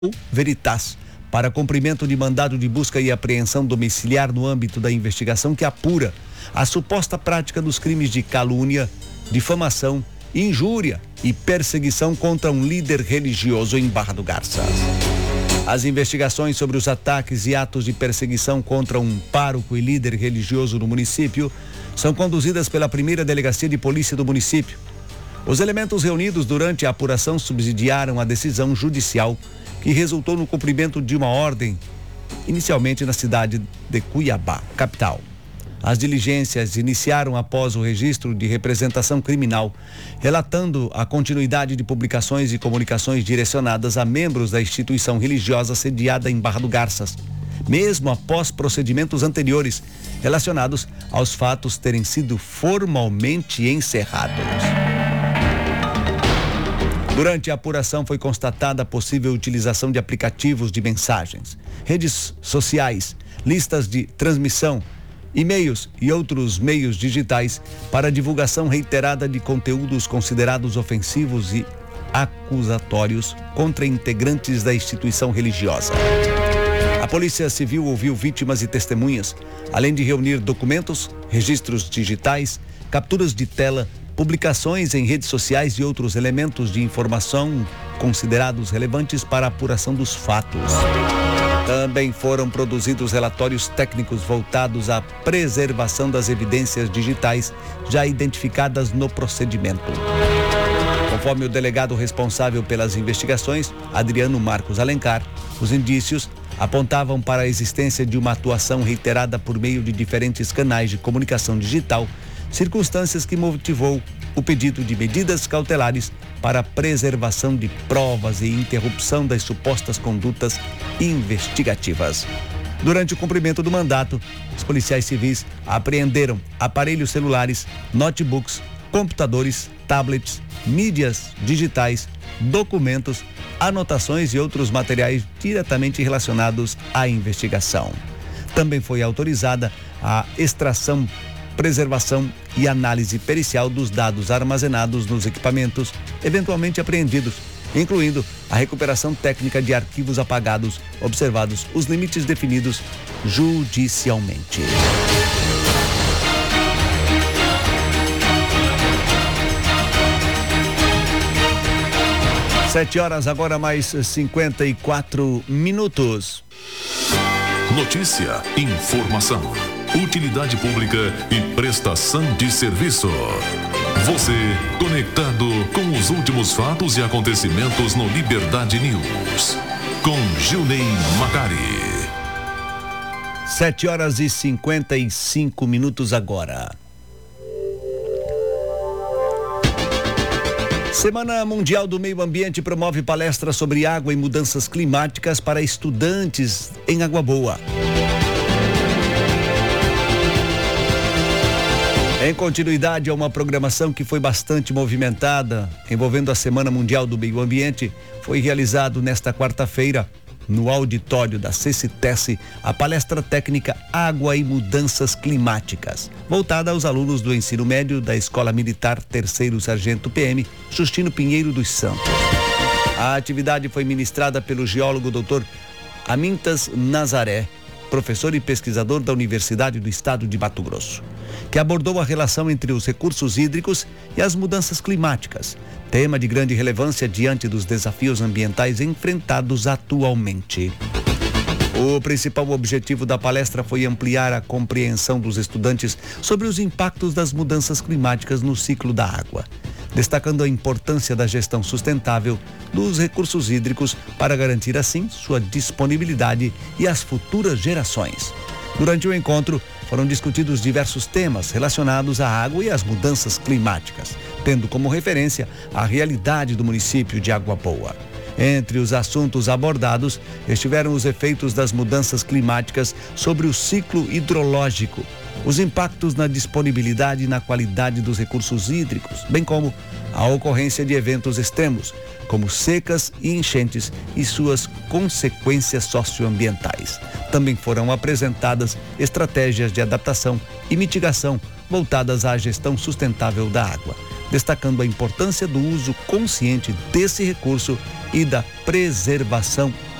Veritas para cumprimento de mandado de busca e apreensão domiciliar no âmbito da investigação que apura a suposta prática dos crimes de calúnia, difamação, injúria e perseguição contra um líder religioso em Barra do Garças. As investigações sobre os ataques e atos de perseguição contra um pároco e líder religioso no município são conduzidas pela primeira delegacia de polícia do município. Os elementos reunidos durante a apuração subsidiaram a decisão judicial que resultou no cumprimento de uma ordem, inicialmente na cidade de Cuiabá, capital. As diligências iniciaram após o registro de representação criminal, relatando a continuidade de publicações e comunicações direcionadas a membros da instituição religiosa sediada em Barra do Garças, mesmo após procedimentos anteriores relacionados aos fatos terem sido formalmente encerrados. Durante a apuração foi constatada a possível utilização de aplicativos de mensagens, redes sociais, listas de transmissão, e-mails e outros meios digitais para divulgação reiterada de conteúdos considerados ofensivos e acusatórios contra integrantes da instituição religiosa. A Polícia Civil ouviu vítimas e testemunhas, além de reunir documentos, registros digitais, capturas de tela, publicações em redes sociais e outros elementos de informação considerados relevantes para a apuração dos fatos. Também foram produzidos relatórios técnicos voltados à preservação das evidências digitais já identificadas no procedimento. Conforme o delegado responsável pelas investigações, Adriano Marcos Alencar, os indícios apontavam para a existência de uma atuação reiterada por meio de diferentes canais de comunicação digital, circunstâncias que motivou o pedido de medidas cautelares para a preservação de provas e interrupção das supostas condutas investigativas. Durante o cumprimento do mandato, os policiais civis apreenderam aparelhos celulares, notebooks, computadores, tablets, mídias digitais, documentos, anotações e outros materiais diretamente relacionados à investigação. Também foi autorizada a extração, preservação e análise pericial dos dados armazenados nos equipamentos eventualmente apreendidos, incluindo a recuperação técnica de arquivos apagados, observados os limites definidos judicialmente. Sete horas, agora mais 54 minutos. Notícia, informação, utilidade pública e prestação de serviço. Você conectado com os últimos fatos e acontecimentos no Liberdade News. Com Gilney Macari. 7 horas e 55 minutos agora. Semana Mundial do Meio Ambiente promove palestra sobre água e mudanças climáticas para estudantes em Água Boa. Em continuidade a uma programação que foi bastante movimentada, envolvendo a Semana Mundial do Meio Ambiente, foi realizado nesta quarta-feira, no auditório da CCTES, a palestra técnica Água e Mudanças Climáticas, voltada aos alunos do ensino médio da Escola Militar 3º Sargento PM, Justino Pinheiro dos Santos. A atividade foi ministrada pelo geólogo Dr. Amintas Nazaré, professor e pesquisador da Universidade do Estado de Mato Grosso, que abordou a relação entre os recursos hídricos e as mudanças climáticas, tema de grande relevância diante dos desafios ambientais enfrentados atualmente. O principal objetivo da palestra foi ampliar a compreensão dos estudantes sobre os impactos das mudanças climáticas no ciclo da água, destacando a importância da gestão sustentável dos recursos hídricos para garantir assim sua disponibilidade e as futuras gerações. Durante o encontro, foram discutidos diversos temas relacionados à água e às mudanças climáticas, tendo como referência a realidade do município de Água Boa. Entre os assuntos abordados estiveram os efeitos das mudanças climáticas sobre o ciclo hidrológico, os impactos na disponibilidade e na qualidade dos recursos hídricos, bem como a ocorrência de eventos extremos, como secas e enchentes e suas consequências socioambientais. Também foram apresentadas estratégias de adaptação e mitigação voltadas à gestão sustentável da água, destacando a importância do uso consciente desse recurso e da preservação